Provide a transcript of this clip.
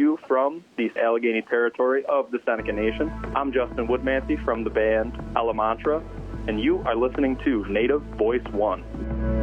you from the Allegheny territory of the Seneca Nation. I'm Justin Woodmansey from the band Alamantra, and you are listening to Native Voice One.